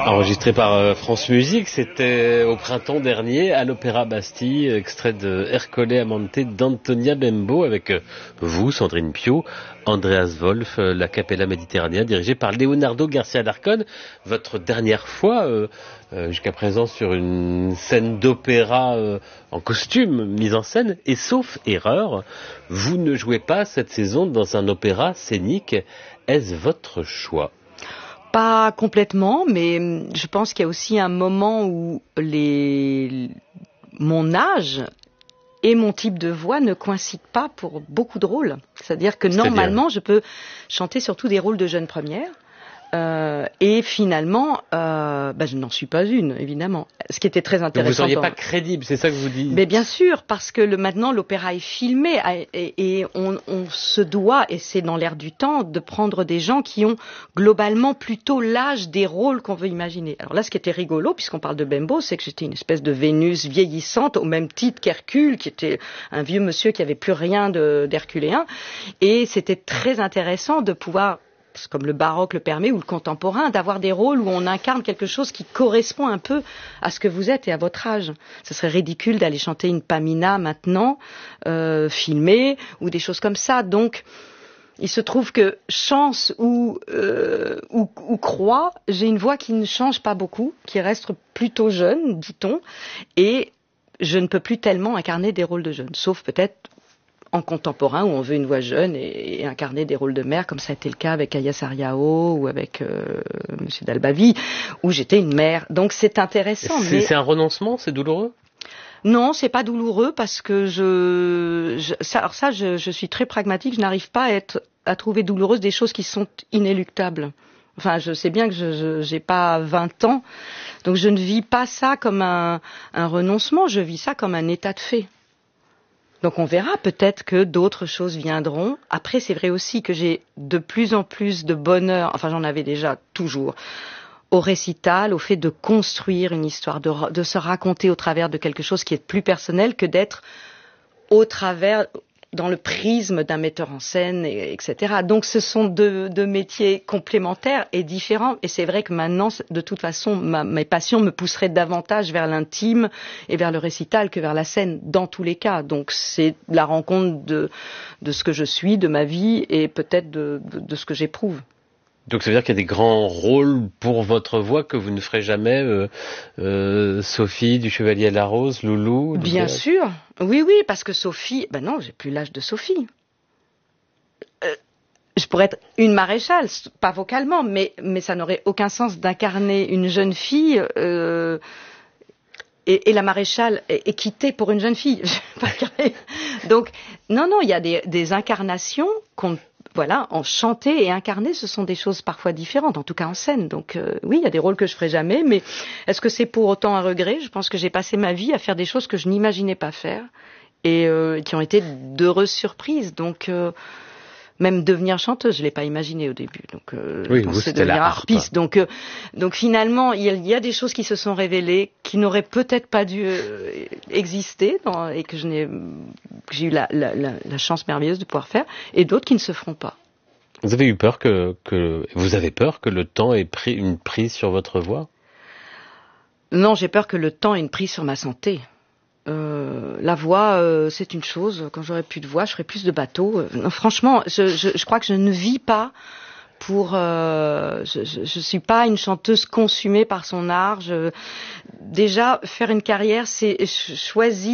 Enregistré par France Musique, c'était au printemps dernier à l'Opéra Bastille, extrait de Ercole Amante d'Antonia Bembo avec vous, Sandrine Piau, Andreas Wolf, la Capella Méditerranea dirigée par Leonardo Garcia Larcón. Votre dernière fois, jusqu'à présent sur une scène d'opéra en costume, mise en scène, et sauf erreur, vous ne jouez pas cette saison dans un opéra scénique. Est-ce votre choix ? Pas complètement, mais je pense qu'il y a aussi un moment où mon âge et mon type de voix ne coïncident pas pour beaucoup de rôles. C'est-à-dire que normalement, je peux chanter surtout des rôles de jeune première. Et finalement, je n'en suis pas une, évidemment. Ce qui était très intéressant. Donc vous ne seriez pas crédible, c'est ça que vous dites ? Mais bien sûr, parce que maintenant l'opéra est filmé et on se doit, et c'est dans l'air du temps, de prendre des gens qui ont globalement plutôt l'âge des rôles qu'on veut imaginer. Alors là, ce qui était rigolo, puisqu'on parle de Bembo, c'est que j'étais une espèce de Vénus vieillissante, au même titre qu'Hercule, qui était un vieux monsieur qui avait plus rien d'herculéen. Et c'était très intéressant de pouvoir, comme le baroque le permet, ou le contemporain, d'avoir des rôles où on incarne quelque chose qui correspond un peu à ce que vous êtes et à votre âge. Ce serait ridicule d'aller chanter une Pamina maintenant, filmée, ou des choses comme ça. Donc, il se trouve que chance ou croix, j'ai une voix qui ne change pas beaucoup, qui reste plutôt jeune, dit-on, et je ne peux plus tellement incarner des rôles de jeunes, sauf peut-être en contemporain, où on veut une voix jeune et incarner des rôles de mère, comme ça a été le cas avec Aya Sariao ou avec Monsieur Dalbavi, où j'étais une mère. Donc c'est intéressant. C'est un renoncement, c'est douloureux ? Non, c'est pas douloureux parce que je suis très pragmatique. Je n'arrive pas à trouver douloureuse des choses qui sont inéluctables. Enfin, je sais bien que j'ai pas 20 ans, donc je ne vis pas ça comme un renoncement. Je vis ça comme un état de fait. Donc on verra, peut-être que d'autres choses viendront. Après, c'est vrai aussi que j'ai de plus en plus de bonheur, enfin j'en avais déjà toujours, au récital, au fait de construire une histoire, de se raconter au travers de quelque chose qui est plus personnel que d'être au travers, dans le prisme d'un metteur en scène, etc. Donc ce sont deux métiers complémentaires et différents. Et c'est vrai que maintenant, de toute façon, mes passions me pousseraient davantage vers l'intime et vers le récital que vers la scène, dans tous les cas. Donc c'est la rencontre de ce que je suis, de ma vie, et peut-être de ce que j'éprouve. Donc ça veut dire qu'il y a des grands rôles pour votre voix que vous ne ferez jamais, Sophie du Chevalier à la Rose, Loulou. Bien sûr, oui, parce que Sophie, non, j'ai plus l'âge de Sophie. Je pourrais être une maréchale, pas vocalement, mais ça n'aurait aucun sens d'incarner une jeune fille et la maréchale est quittée pour une jeune fille. Donc non, il y a des incarnations en chanter et incarner, ce sont des choses parfois différentes, en tout cas en scène. Donc oui, il y a des rôles que je ferai jamais, mais est-ce que c'est pour autant un regret ? Je pense que j'ai passé ma vie à faire des choses que je n'imaginais pas faire et qui ont été d'heureuses surprises. Donc même devenir chanteuse, je l'ai pas imaginé au début. Donc oui, je pensais devenir harpiste. Donc finalement, il y a des choses qui se sont révélées qui n'auraient peut-être pas dû exister et que j'ai eu la chance merveilleuse de pouvoir faire, et d'autres qui ne se feront pas. Vous avez eu peur vous avez peur que le temps ait pris une prise sur votre voix ? Non, j'ai peur que le temps ait une prise sur ma santé. La voix, c'est une chose. Quand j'aurai plus de voix, je ferai plus de bateaux. Non, franchement, je crois que je ne vis pas pour. Je suis pas une chanteuse consumée par son art. Déjà, faire une carrière, c'est choisir